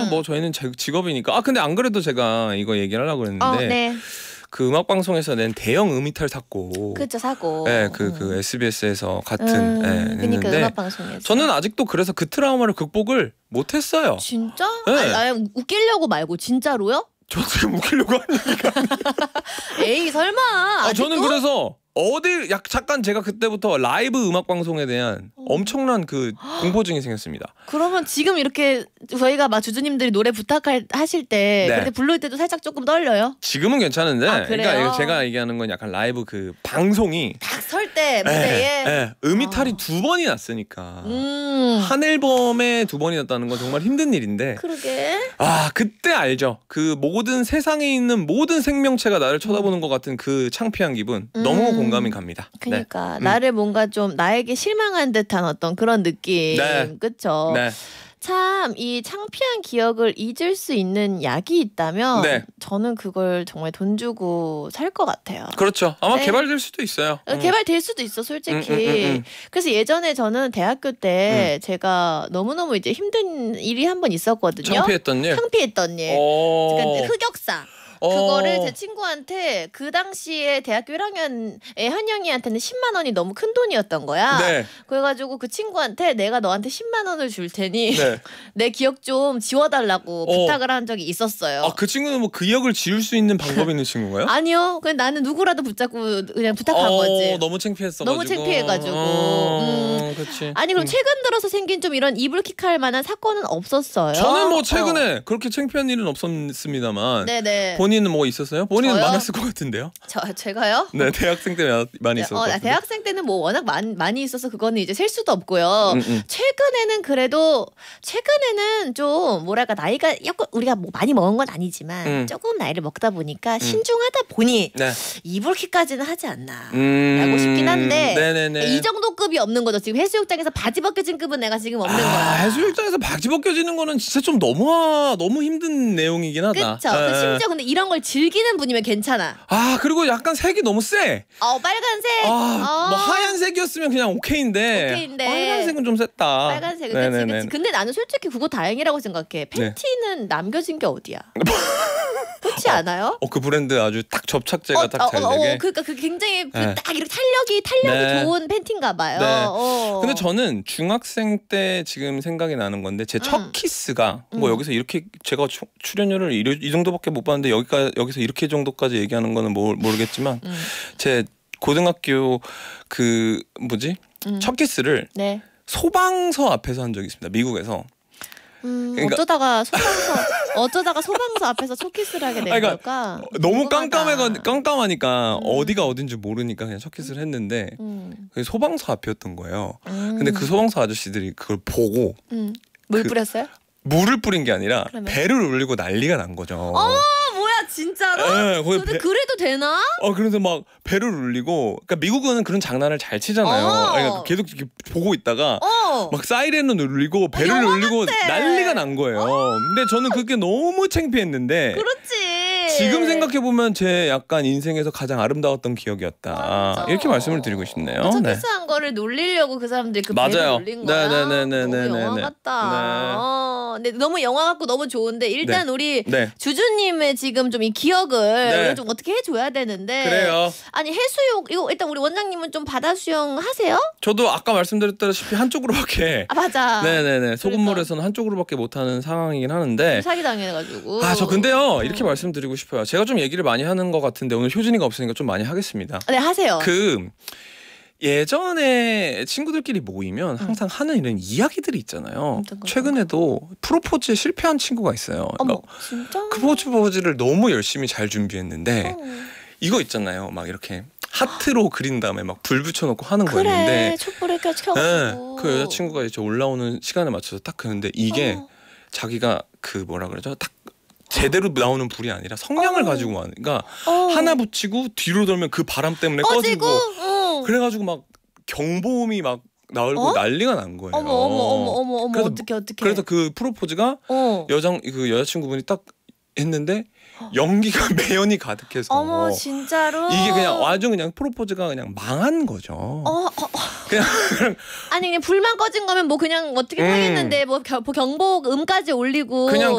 그렇죠. 뭐 저희는 직업이니까. 아 근데 안 그래도 제가 이거 얘기를 하려고 했는데 네. 그 음악 방송에서 낸 대형 음이탈 샀고. 그렇죠, 사고. 네, 그 SBS에서 같은. 그러니까 했는데 음악 방송에서. 저는 아직도 그래서 그 트라우마를 극복을 못했어요. 진짜? 네. 아니, 웃기려고 말고 진짜로요? 저 지금 웃기려고 하는 얘기가 에이 설마. 저는 그래서 잠깐 제가 그때부터 라이브 음악 방송에 대한 엄청난 그 공포증이 생겼습니다. 그러면 지금 이렇게 저희가 막 주주님들이 노래 부탁하실 때 네. 그때 부를 때도 살짝 조금 떨려요? 지금은 괜찮은데 그래요? 그러니까 제가 얘기하는 건 약간 라이브 그 방송이 딱 설 때 무대에 음이탈이 2번이 났으니까 한 앨범에 2번이 났다는 건 정말 힘든 일인데 그러게. 그때 알죠. 그 모든 세상에 있는 모든 생명체가 나를 쳐다보는 것 같은 그 창피한 기분 너무 공감이 갑니다. 그러니까 네. 나를 뭔가 좀 나에게 실망한 듯한 어떤 그런 느낌. 네. 그쵸? 네. 참 이 창피한 기억을 잊을 수 있는 약이 있다면 네. 저는 그걸 정말 돈 주고 살 것 같아요. 그렇죠. 아마 네. 개발될 수도 있어요. 개발될 수도 있어 솔직히. 그래서 예전에 저는 대학교 때 제가 너무너무 이제 힘든 일이 한 번 있었거든요. 창피했던 일. 창피했던 일. 그러니까 흑역사. 그거를 제 친구한테 그 당시에 대학교 1학년의 한영이한테는 10만 원이 너무 큰 돈이었던 거야. 네. 그래가지고 그 친구한테 내가 너한테 10만 원을 줄 테니 네. 내 기억 좀 지워달라고 부탁을 한 적이 있었어요. 그 친구는 뭐 그 기억을 지울 수 있는 방법이 있는 친구인가요? 아니요. 그냥 나는 누구라도 붙잡고 그냥 부탁한 거지. 너무 창피했어. 너무 창피해가지고. 그렇지. 아니 그럼 최근 들어서 생긴 좀 이런 이불킥할 만한 사건은 없었어요? 저는 뭐 최근에 그렇게 창피한 일은 없었습니다만. 네네. 본인은 뭐 있었어요? 본인은 저요? 많았을 것 같은데요. 제가요? 네, 대학생 때 많이 있었을 것 같은데. 대학생 때는 뭐 워낙 많이 있어서 그거는 이제 셀 수도 없고요. 최근에는 그래도 좀 뭐랄까 나이가 약간 우리가 뭐 많이 먹은 건 아니지만 조금 나이를 먹다 보니까 신중하다 보니 네. 이불킥까지는 하지 않나라고 싶긴 한데 네네네. 이 정도 급이 없는 거죠. 지금 해수욕장에서 바지 벗겨진 급은 내가 지금 없는 거야. 해수욕장에서 바지 벗겨지는 거는 진짜 좀 너무 힘든 내용이긴 하다. 그쵸. 심지어 근데 이런 걸 즐기는 분이면 괜찮아. 그리고 약간 색이 너무 세. 빨간색. 뭐 하얀색이었으면 그냥 오케이인데. 빨간색은 좀 셌다. 빨간색은 그치. 근데 나는 솔직히 그거 다행이라고 생각해. 팬티는 남겨진 게 어디야? 그렇지 않아요? 그 브랜드 아주 딱 접착제가 딱 잘 되게. 그러니까 그 굉장히 딱 이렇게 탄력이 좋은 팬티인가 봐요. 네. 근데 저는 중학생 때 지금 생각이 나는 건데 제 첫 키스가 뭐 여기서 이렇게 제가 출연료를 이 정도밖에 못 받는데 여기서 이렇게 정도까지 얘기하는 거는 모르겠지만 제 고등학교 첫 키스를 소방서 앞에서 한 적이 있습니다. 미국에서. 그러니까 어쩌다가 소방서 앞에서 첫 키스를 하게 된 걸까? 너무 깜깜하니까 어디가 어딘지 모르니까 그냥 첫 키스를 했는데 그게 소방서 앞이었던 거예요. 근데 그 소방서 아저씨들이 그걸 보고 물 뿌렸어요? 물을 뿌린 게 아니라 배를 울리고 난리가 난 거죠. 뭐야 진짜로? 네, 근데 그래도 되나? 그래서 막 배를 울리고, 그러니까 미국은 그런 장난을 잘 치잖아요. 그러니까 계속 이렇게 보고 있다가 막 사이렌을 울리고 배를 울리고 난리가 난 거예요. 근데 저는 그게 너무 창피했는데. 그렇지. 지금 생각해 보면 제 약간 인생에서 가장 아름다웠던 기기였다. 이렇게 말씀을 드리고 싶네요. 첫 키스한 거를 놀리려고 그 사람들이 그 배를 울린 거야. 네네네네네. 너무 영화 같다. 근데 너무 영화 같고 너무 좋은데 일단 우리 주주님의 지금 좀 이 기억을 우리가 좀 어떻게 해줘야 되는데. 그래요. 아니 해수욕 이거 일단 우리 원장님은 좀 바다 수영 하세요? 저도 아까 말씀드렸다시피 한쪽으로밖에. 맞아. 네네네. 소금물에서는 한쪽으로밖에 못하는 상황이긴 하는데. 사기 당해가지고. 저 근데요 이렇게 말씀드리고 싶어요. 제가 좀 얘기를 많이 하는 것 같은데 오늘 효진이가 없으니까 좀 많이 하겠습니다. 네 하세요. 예전에 친구들끼리 모이면 항상 하는 이런 이야기들이 있잖아요. 최근에도 프로포즈에 실패한 친구가 있어요. 어머, 진짜? 그 프로포즈를 너무 열심히 잘 준비했는데 이거 있잖아요. 막 이렇게 하트로 그린 다음에 막 불 붙여놓고 하는 거였는데 촛불에 켜가지고 그 여자친구가 이제 올라오는 시간에 맞춰서 딱 그는데 이게 자기가 그 뭐라 그러죠? 딱 제대로 나오는 불이 아니라 성냥을 가지고 와는. 그러니까 하나 붙이고 뒤로 돌면 그 바람 때문에 꺼지고 그래가지고 막 경보음이 막 나오고 난리가 난 거예요. 어머 어떡해. 그래서 그 프로포즈가 그 여자친구분이 딱 했는데 연기가 매연이 가득해서. 어머 진짜로. 이게 그냥 프로포즈가 그냥 망한 거죠. 그냥 아니 그냥 불만 꺼진 거면 뭐 그냥 어떻게 하겠는데 뭐 경보음까지 올리고 그냥